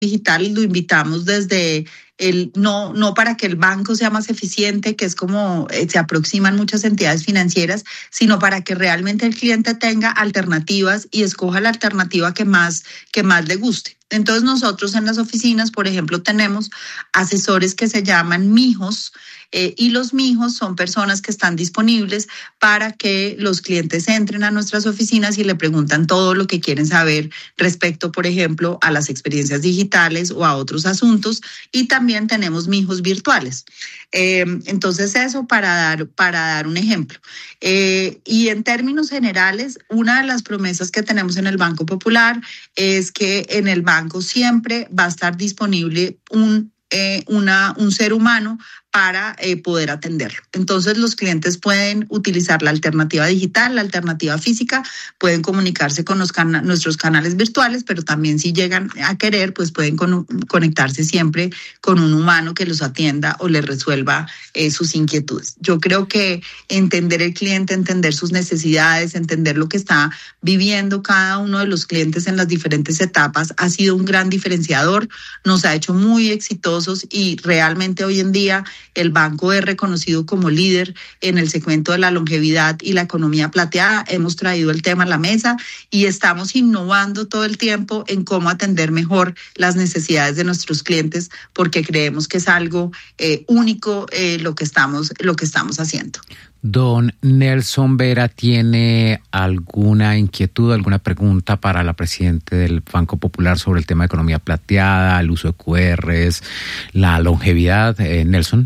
digital lo invitamos desde no para que el banco sea más eficiente, que es como se aproximan muchas entidades financieras, sino para que realmente el cliente tenga alternativas y escoja la alternativa que más le guste. Entonces nosotros en las oficinas, por ejemplo, tenemos asesores que se llaman mijos, y los mijos son personas que están disponibles para que los clientes entren a nuestras oficinas y le preguntan todo lo que quieren saber respecto, por ejemplo, a las experiencias digitales o a otros asuntos. Y también tenemos mijos virtuales. Entonces eso para dar un ejemplo. Y en términos generales, una de las promesas que tenemos en el Banco Popular es que en el banco siempre va a estar disponible un ser humano para poder atenderlo. Entonces los clientes pueden utilizar la alternativa digital, la alternativa física, pueden comunicarse con nuestros canales virtuales, pero también si llegan a querer, pues pueden conectarse siempre con un humano que los atienda o les resuelva sus inquietudes. Yo creo que entender el cliente, entender sus necesidades, entender lo que está viviendo cada uno de los clientes en las diferentes etapas ha sido un gran diferenciador, nos ha hecho muy exitosos y realmente hoy en día el banco es reconocido como líder en el segmento de la longevidad y la economía plateada. Hemos traído el tema a la mesa y estamos innovando todo el tiempo en cómo atender mejor las necesidades de nuestros clientes, porque creemos que es algo único lo que estamos haciendo. Don Nelson Vera, ¿tiene alguna inquietud, alguna pregunta para la presidenta del Banco Popular sobre el tema de economía plateada, el uso de QRs, la longevidad? Nelson.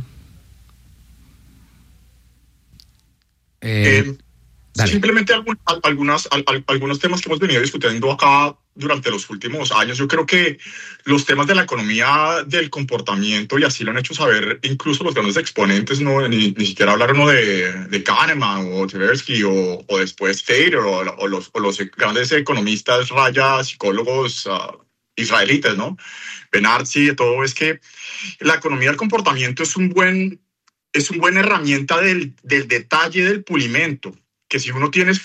Simplemente algunos temas que hemos venido discutiendo acá durante los últimos años. Yo creo que los temas de la economía del comportamiento, y así lo han hecho saber incluso los grandes exponentes, no ni siquiera hablaron de Kahneman o Tversky o después Thaler o los grandes economistas, psicólogos israelitas, ¿no? Benarzi, de todo, es que la economía del comportamiento es una buena herramienta del detalle, del pulimento, que si uno tiene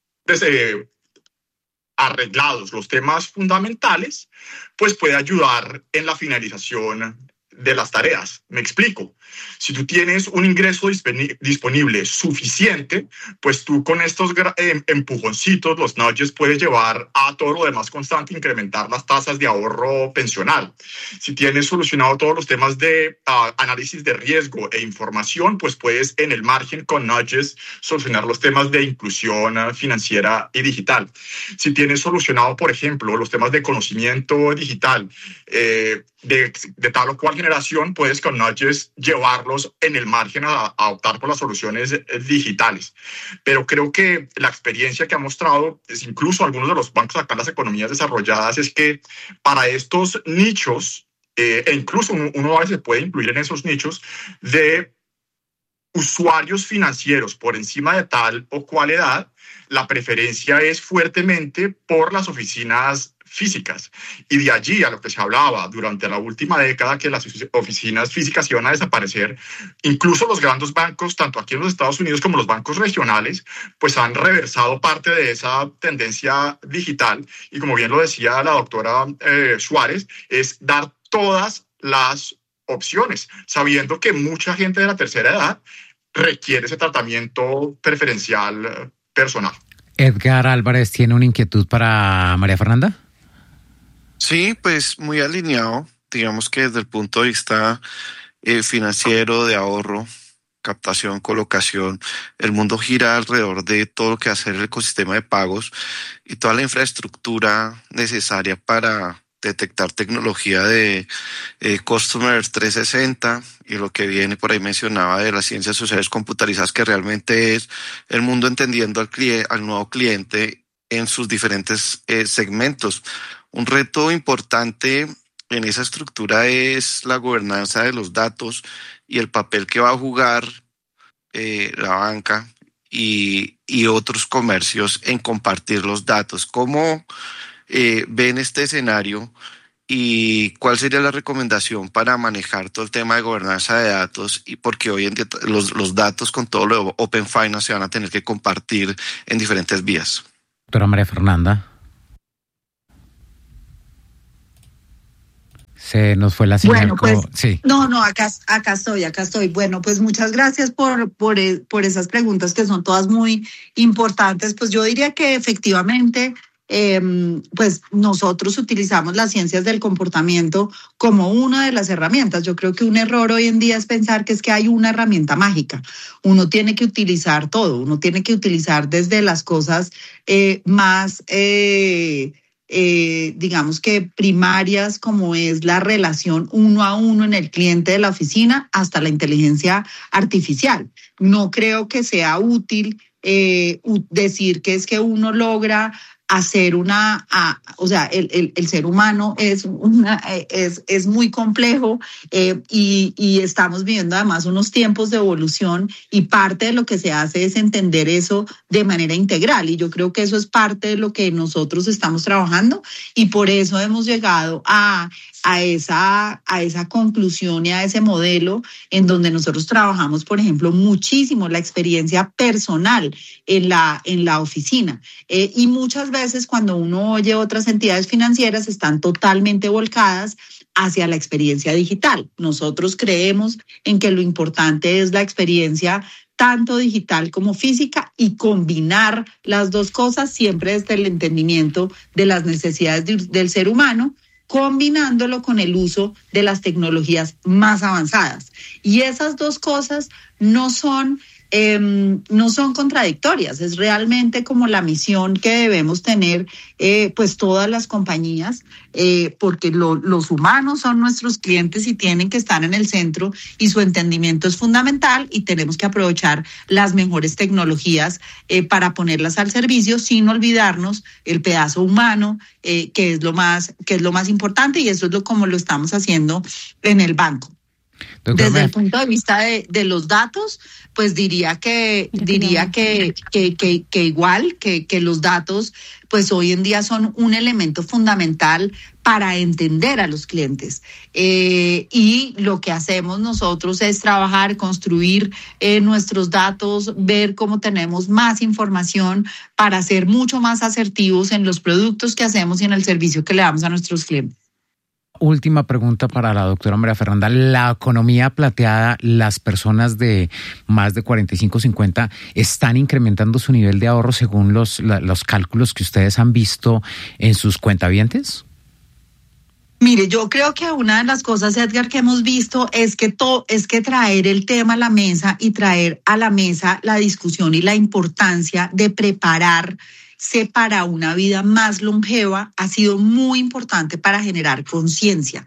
arreglados los temas fundamentales, pues puede ayudar en la finalización de las tareas. Me explico. Si tú tienes un ingreso disponible suficiente, pues tú con estos empujoncitos, los nudges, puedes llevar a todo lo demás constante, incrementar las tasas de ahorro pensional. Si tienes solucionado todos los temas de análisis de riesgo e información, pues puedes en el margen con nudges solucionar los temas de inclusión financiera y digital. Si tienes solucionado, por ejemplo, los temas de conocimiento digital, de tal o cual generación, puedes con nudges llevarlos en el margen a optar por las soluciones digitales. Pero creo que la experiencia que ha mostrado, incluso algunos de los bancos acá en las economías desarrolladas, es que para estos nichos, e incluso uno a veces puede incluir en esos nichos de usuarios financieros por encima de tal o cual edad, la preferencia es fuertemente por las oficinas físicas. Y de allí a lo que se hablaba durante la última década, que las oficinas físicas iban a desaparecer, incluso los grandes bancos, tanto aquí en los Estados Unidos como los bancos regionales, pues han reversado parte de esa tendencia digital. Y como bien lo decía la doctora Suárez, es dar todas las opciones, sabiendo que mucha gente de la tercera edad requiere ese tratamiento preferencial personal. Edgar Álvarez tiene una inquietud para María Fernanda. Sí, pues muy alineado, digamos que desde el punto de vista financiero, de ahorro, captación, colocación, el mundo gira alrededor de todo lo que hace el ecosistema de pagos y toda la infraestructura necesaria para detectar tecnología de Customer 360 y lo que viene por ahí mencionaba de las ciencias sociales computarizadas, que realmente es el mundo entendiendo al nuevo cliente en sus diferentes segmentos. Un reto importante en esa estructura es la gobernanza de los datos y el papel que va a jugar la banca y otros comercios en compartir los datos. ¿Cómo ven este escenario y cuál sería la recomendación para manejar todo el tema de gobernanza de datos? Y porque hoy en día los datos con todo lo de Open Finance se van a tener que compartir en diferentes vías. Doctora María Fernanda. Se nos fue la señal. Bueno, pues, sí. No, acá estoy. Bueno, pues muchas gracias por esas preguntas que son todas muy importantes. Pues yo diría que efectivamente, pues nosotros utilizamos las ciencias del comportamiento como una de las herramientas. Yo creo que un error hoy en día es pensar que es que hay una herramienta mágica. Uno tiene que utilizar todo, uno tiene que utilizar desde las cosas más... digamos que primarias, como es la relación uno a uno en el cliente de la oficina, hasta la inteligencia artificial. No creo que sea útil decir que es que uno logra hacer o sea, el ser humano es muy complejo y estamos viviendo además unos tiempos de evolución, y parte de lo que se hace es entender eso de manera integral, y yo creo que eso es parte de lo que nosotros estamos trabajando, y por eso hemos llegado a esa conclusión y a ese modelo en donde nosotros trabajamos, por ejemplo, muchísimo la experiencia personal en la oficina, y muchas veces cuando uno oye otras entidades financieras están totalmente volcadas hacia la experiencia digital. Nosotros creemos en que lo importante es la experiencia tanto digital como física, y combinar las dos cosas siempre desde el entendimiento de las necesidades del ser humano, combinándolo con el uso de las tecnologías más avanzadas. Y esas dos cosas no son contradictorias, es realmente como la misión que debemos tener pues todas las compañías, porque los humanos son nuestros clientes y tienen que estar en el centro, y su entendimiento es fundamental, y tenemos que aprovechar las mejores tecnologías para ponerlas al servicio, sin olvidarnos el pedazo humano, que es lo más importante, y eso es como lo estamos haciendo en el banco. Desde el punto de vista de los datos, pues diría que igual que los datos, pues hoy en día son un elemento fundamental para entender a los clientes. Y lo que hacemos nosotros es trabajar, construir nuestros datos, ver cómo tenemos más información para ser mucho más asertivos en los productos que hacemos y en el servicio que le damos a nuestros clientes. Última pregunta para la doctora María Fernanda. La economía plateada, las personas de más de 45, 50, ¿están incrementando su nivel de ahorro según los cálculos que ustedes han visto en sus cuentavientes? Mire, yo creo que una de las cosas, Edgar, que hemos visto es que traer el tema a la mesa y traer a la mesa la discusión y la importancia de prepararse para una vida más longeva ha sido muy importante para generar conciencia.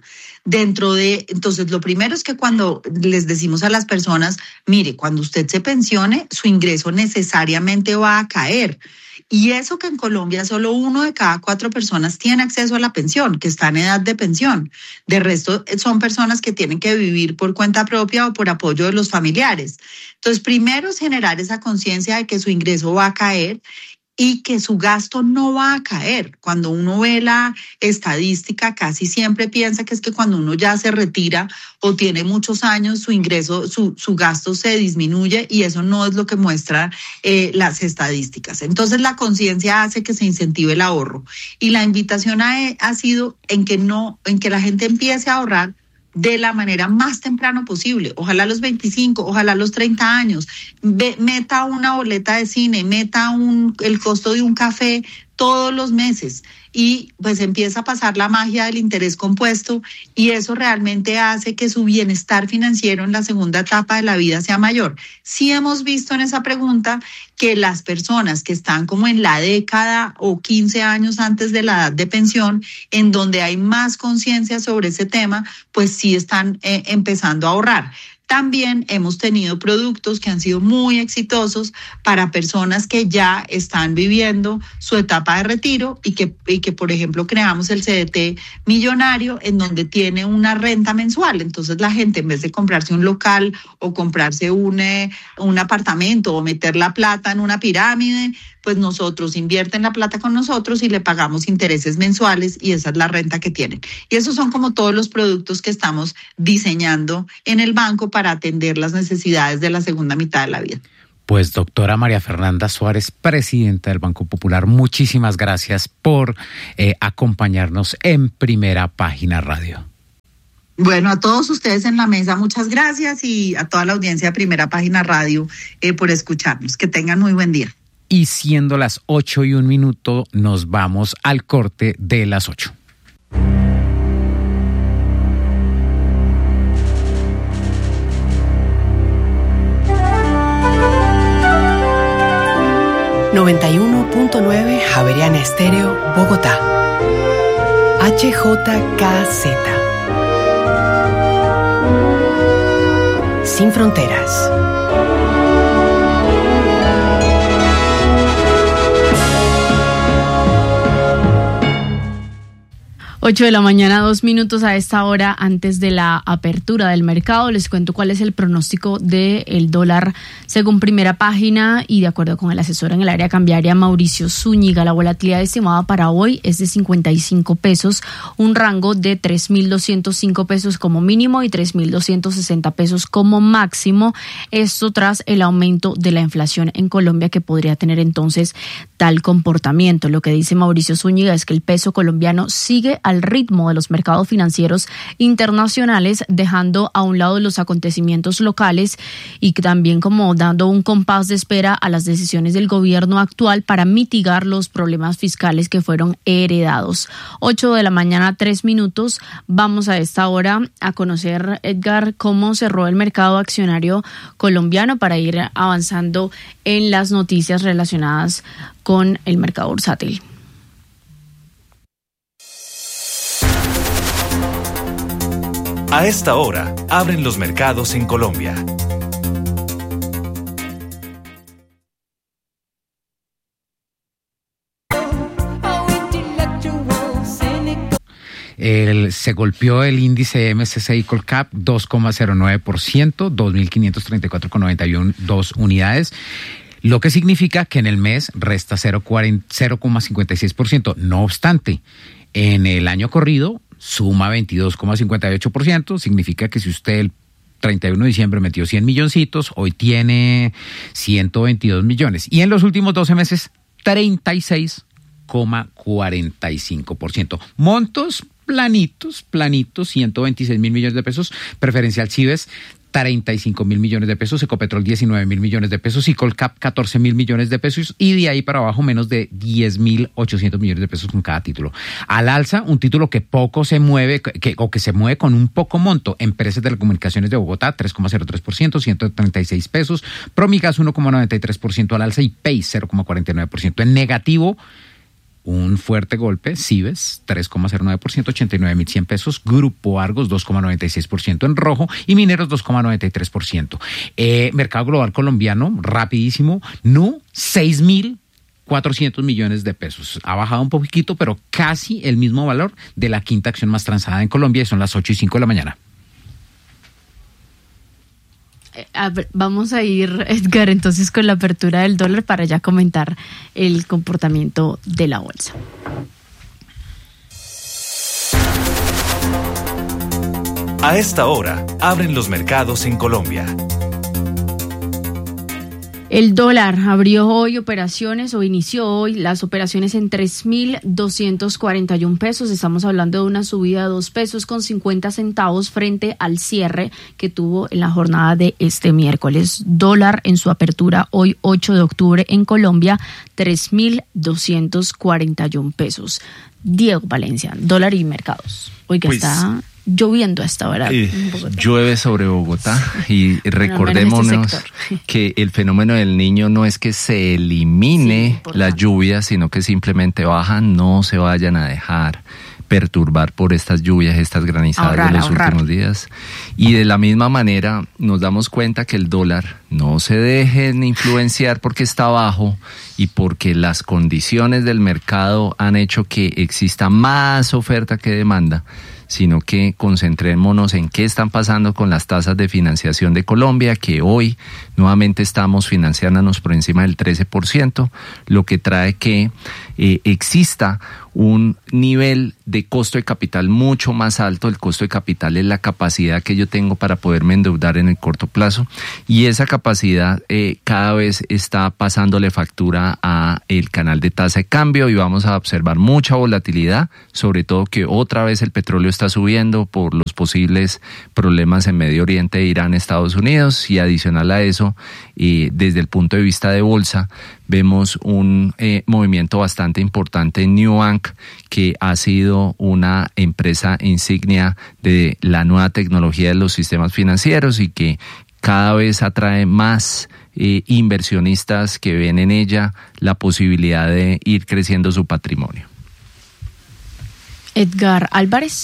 Entonces, lo primero es que cuando les decimos a las personas, mire, cuando usted se pensione, su ingreso necesariamente va a caer. Y eso que en Colombia solo 1 de cada 4 personas tiene acceso a la pensión, que está en edad de pensión. De resto, son personas que tienen que vivir por cuenta propia o por apoyo de los familiares. Entonces, primero es generar esa conciencia de que su ingreso va a caer y que su gasto no va a caer. Cuando uno ve la estadística, casi siempre piensa que es que cuando uno ya se retira o tiene muchos años, su ingreso, su gasto se disminuye, y eso no es lo que muestran las estadísticas. Entonces, la conciencia hace que se incentive el ahorro, y la invitación ha sido en que la gente empiece a ahorrar de la manera más temprano posible, ojalá a los 25, ojalá a los 30 años, meta una boleta de cine, meta el costo de un café todos los meses, y pues empieza a pasar la magia del interés compuesto, y eso realmente hace que su bienestar financiero en la segunda etapa de la vida sea mayor. Sí hemos visto en esa pregunta que las personas que están como en la década o 15 años antes de la edad de pensión, en donde hay más conciencia sobre ese tema, pues sí están empezando a ahorrar. También hemos tenido productos que han sido muy exitosos para personas que ya están viviendo su etapa de retiro, y que por ejemplo, creamos el CDT millonario, en donde tiene una renta mensual. Entonces, la gente, en vez de comprarse un local o comprarse un apartamento o meter la plata en una pirámide, pues nosotros invierten la plata con nosotros y le pagamos intereses mensuales, y esa es la renta que tienen. Y esos son como todos los productos que estamos diseñando en el banco para atender las necesidades de la segunda mitad de la vida. Pues, doctora María Fernanda Suárez, presidenta del Banco Popular, muchísimas gracias por acompañarnos en Primera Página Radio. Bueno, a todos ustedes en la mesa, muchas gracias, y a toda la audiencia de Primera Página Radio por escucharnos. Que tengan muy buen día. Y siendo las 8:01, nos vamos al corte de las 8. ...91.9 Javeriana Estéreo, Bogotá. HJKZ. Sin fronteras. 8 de la mañana, 2 minutos a esta hora. Antes de la apertura del mercado, les cuento cuál es el pronóstico del dólar según Primera Página y de acuerdo con el asesor en el área cambiaria Mauricio Zúñiga. La volatilidad estimada para hoy es de 55 pesos, un rango de 3.205 pesos como mínimo y 3.260 pesos como máximo. Esto tras el aumento de la inflación en Colombia, que podría tener entonces tal comportamiento. Lo que dice Mauricio Zúñiga es que el peso colombiano sigue al ritmo de los mercados financieros internacionales, dejando a un lado los acontecimientos locales y también como dando un compás de espera a las decisiones del gobierno actual para mitigar los problemas fiscales que fueron heredados. 8 de la mañana, 3 minutos. Vamos a esta hora a conocer, Edgar, cómo cerró el mercado accionario colombiano para ir avanzando en las noticias relacionadas con el mercado bursátil. A esta hora, abren los mercados en Colombia. Se golpeó el índice MSCI Colcap 2,09%, 2.534,92 unidades, lo que significa que en el mes resta 0,56%. No obstante, en el año corrido suma 22,58%, significa que si usted el 31 de diciembre metió 100 milloncitos, hoy tiene 122 millones. Y en los últimos 12 meses, 36,45%. Montos planitos, 126 mil millones de pesos. Preferencial Cives, 35 mil millones de pesos, Ecopetrol 19 mil millones de pesos y Colcap 14 mil millones de pesos, y de ahí para abajo menos de 10.800 millones de pesos con cada título. Al alza, un título que poco se mueve, que se mueve con un poco monto: Empresas de Telecomunicaciones de Bogotá 3,03%, 136 pesos, Promigas 1,93% al alza y Pace 0,49%. En negativo, un fuerte golpe: Cives 3,09%, 89.100 pesos, Grupo Argos 2,96% en rojo y Mineros 2,93%. Mercado global colombiano, rapidísimo, NU 6.400 millones de pesos. Ha bajado un poquito, pero casi el mismo valor de la quinta acción más transada en Colombia, y son las 8:05 de la mañana. Vamos a ir, Edgar, entonces con la apertura del dólar para ya comentar el comportamiento de la bolsa. A esta hora, abren los mercados en Colombia. El dólar abrió hoy inició hoy las operaciones en 3.241 pesos. Estamos hablando de una subida de 2 pesos con 50 centavos frente al cierre que tuvo en la jornada de este miércoles. Dólar en su apertura hoy 8 de octubre en Colombia, 3.241 pesos. Diego Valencia, dólar y mercados. Oiga, pues, está lloviendo a esta hora. Llueve sobre Bogotá y recordémonos que el fenómeno del Niño no es que se elimine la lluvia, sino que simplemente bajan. No se vayan a dejar perturbar por estas lluvias, estas granizadas de los últimos días. Y de la misma manera nos damos cuenta que el dólar no se dejen influenciar porque está bajo y porque las condiciones del mercado han hecho que exista más oferta que demanda, sino que concentrémonos en qué están pasando con las tasas de financiación de Colombia, que hoy nuevamente estamos financiándonos por encima del 13%, lo que trae que exista un nivel de costo de capital mucho más alto. El costo de capital es la capacidad que yo tengo para poderme endeudar en el corto plazo, y esa capacidad cada vez está pasándole factura a el canal de tasa de cambio, y vamos a observar mucha volatilidad, sobre todo que otra vez el petróleo está subiendo por los posibles problemas en Medio Oriente, Irán, Estados Unidos, y adicional a eso, desde el punto de vista de bolsa, vemos un movimiento bastante importante en Nubank, que ha sido una empresa insignia de la nueva tecnología de los sistemas financieros y que cada vez atrae más inversionistas que ven en ella la posibilidad de ir creciendo su patrimonio. Edgar Álvarez.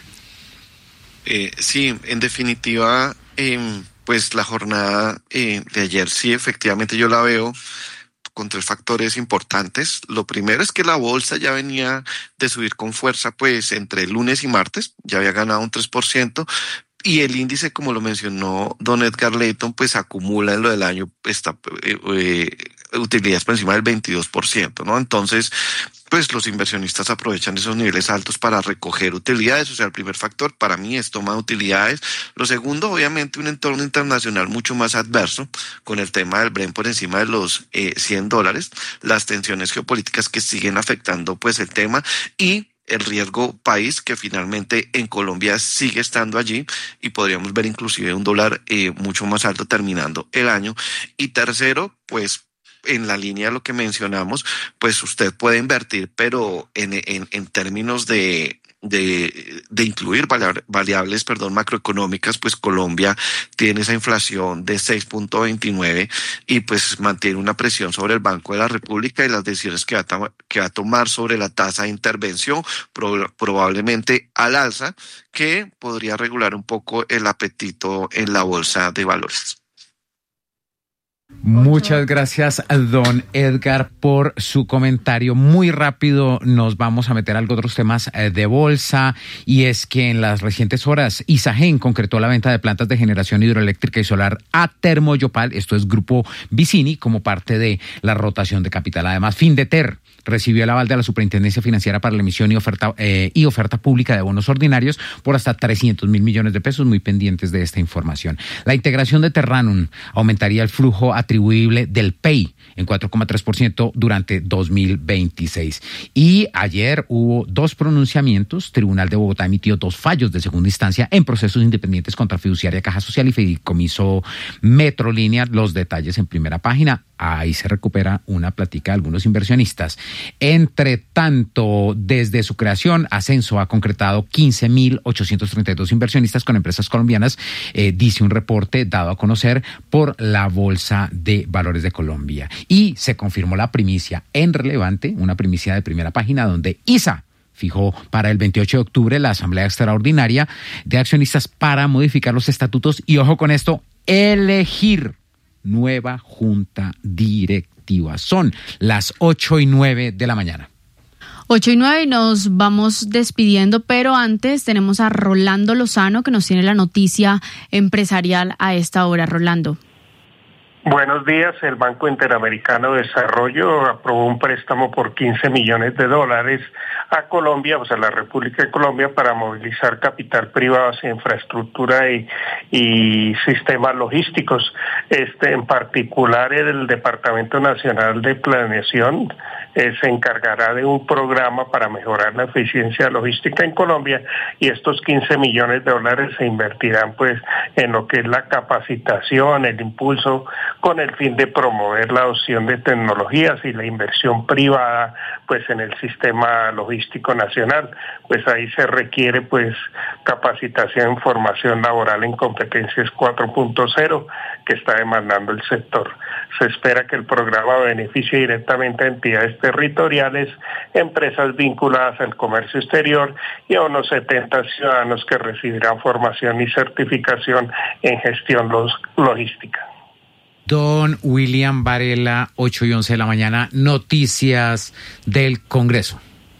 Sí, en definitiva, pues la jornada de ayer sí, efectivamente yo la veo con tres factores importantes. Lo primero es que la bolsa ya venía de subir con fuerza, pues entre lunes y martes, ya había ganado un 3%, y el índice, como lo mencionó don Edgar Leyton, pues acumula en lo del año utilidades por encima del 22%, ¿no? Entonces, pues los inversionistas aprovechan esos niveles altos para recoger utilidades. O sea, el primer factor para mí es toma de utilidades. Lo segundo, obviamente, un entorno internacional mucho más adverso, con el tema del Brent por encima de los $100, las tensiones geopolíticas que siguen afectando pues el tema, y el riesgo país, que finalmente en Colombia sigue estando allí, y podríamos ver inclusive un dólar mucho más alto terminando el año. Y tercero, pues en la línea de lo que mencionamos, pues usted puede invertir, pero en términos de incluir variables macroeconómicas, pues Colombia tiene esa inflación de 6.29 y pues mantiene una presión sobre el Banco de la República y las decisiones que va a tomar sobre la tasa de intervención, probablemente al alza, que podría regular un poco el apetito en la bolsa de valores. Muchas gracias, don Edgar, por su comentario. Muy rápido nos vamos a meter a otros temas de bolsa, y es que en las recientes horas Isagen concretó la venta de plantas de generación hidroeléctrica y solar a Termoyopal, esto es Grupo Vicini, como parte de la rotación de capital. Además, Findeter recibió el aval de la Superintendencia Financiera para la emisión y oferta pública de bonos ordinarios por hasta 300 mil millones de pesos, muy pendientes de esta información. La integración de Terranum aumentaría el flujo atribuible del PEI en 4,3% durante 2026. Y ayer hubo dos pronunciamientos. Tribunal de Bogotá emitió dos fallos de segunda instancia en procesos independientes contra Fiduciaria Caja Social y Fideicomiso Metrolínea. Los detalles en primera página. Ahí se recupera una plática de algunos inversionistas. Entre tanto, desde su creación, Ascenso ha concretado 15.832 inversionistas con empresas colombianas, dice un reporte dado a conocer por la Bolsa de Valores de Colombia. Y se confirmó la primicia en Relevante, una primicia de primera página, donde ISA fijó para el 28 de octubre la Asamblea Extraordinaria de Accionistas para modificar los estatutos y, ojo con esto, elegir nueva junta directiva. Son las 8:09 de la mañana. 8:09 y nos vamos despidiendo, pero antes tenemos a Rolando Lozano, que nos tiene la noticia empresarial a esta hora. Rolando. Buenos días. El Banco Interamericano de Desarrollo aprobó un préstamo por $15 millones a Colombia, o sea, la República de Colombia, para movilizar capital privado hacia infraestructura y sistemas logísticos. En particular, el Departamento Nacional de Planeación se encargará de un programa para mejorar la eficiencia logística en Colombia, y estos $15 millones se invertirán pues en lo que es la capacitación, el impulso, con el fin de promover la adopción de tecnologías y la inversión privada pues en el sistema logístico nacional. Pues ahí se requiere pues capacitación en formación laboral en competencias 4.0 que está demandando el sector. Se espera que el programa beneficie directamente a entidades territoriales, empresas vinculadas al comercio exterior y a unos 70 ciudadanos que recibirán formación y certificación en gestión logística. Don William Varela, 8:11 de la mañana, noticias del Congreso.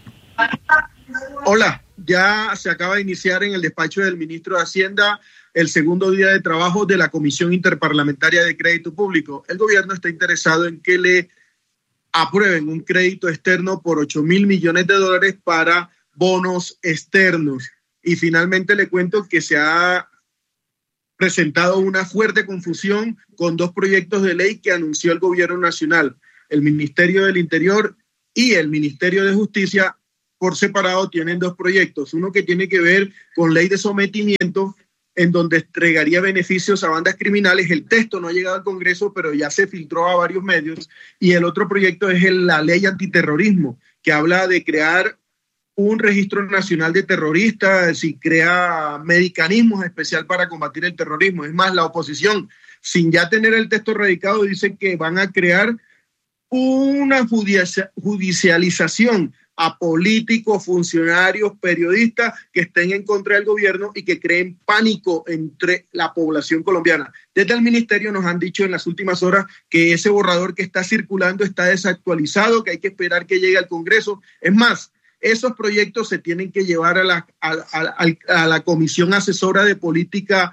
Hola, ya se acaba de iniciar en el despacho del ministro de Hacienda el segundo día de trabajo de la Comisión Interparlamentaria de Crédito Público. El gobierno está interesado en que le aprueben un crédito externo por $8.000 millones para bonos externos. Y finalmente le cuento que se ha presentado una fuerte confusión con 2 proyectos de ley que anunció el gobierno nacional. El Ministerio del Interior y el Ministerio de Justicia por separado tienen 2 proyectos. Uno que tiene que ver con ley de sometimiento, en donde entregaría beneficios a bandas criminales. El texto no ha llegado al Congreso, pero ya se filtró a varios medios. Y el otro proyecto es la ley antiterrorismo, que habla de crear un registro nacional de terroristas y crea mecanismos especiales para combatir el terrorismo. Es más, la oposición, sin ya tener el texto radicado, dice que van a crear una judicialización a políticos, funcionarios, periodistas que estén en contra del gobierno y que creen pánico entre la población colombiana. Desde el ministerio nos han dicho en las últimas horas que ese borrador que está circulando está desactualizado, que hay que esperar que llegue al Congreso. Es más, esos proyectos se tienen que llevar a la Comisión Asesora de Política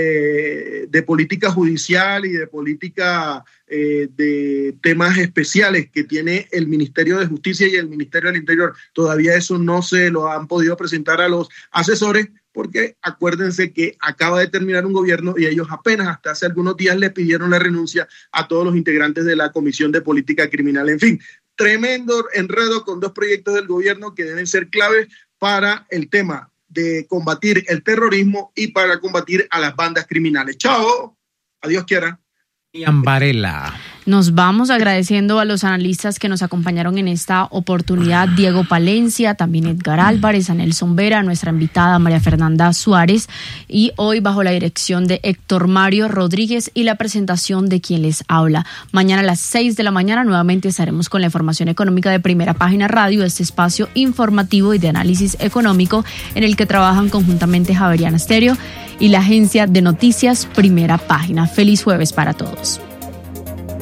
Judicial y de política de temas especiales que tiene el Ministerio de Justicia y el Ministerio del Interior. Todavía eso no se lo han podido presentar a los asesores, porque acuérdense que acaba de terminar un gobierno y ellos apenas hasta hace algunos días le pidieron la renuncia a todos los integrantes de la Comisión de Política Criminal. En fin, tremendo enredo con 2 proyectos del gobierno que deben ser claves para el tema de combatir el terrorismo y para combatir a las bandas criminales. Chao, adiós quiera. Varela. Nos vamos agradeciendo a los analistas que nos acompañaron en esta oportunidad: Diego Palencia, también Edgar Álvarez, a Nelson Vera, nuestra invitada María Fernanda Suárez, y hoy bajo la dirección de Héctor Mario Rodríguez y la presentación de quien les habla. Mañana a las 6 de la mañana nuevamente estaremos con la información económica de Primera Página Radio, este espacio informativo y de análisis económico en el que trabajan conjuntamente Javeriana Stereo y la agencia de noticias Primera Página. Feliz jueves para todos.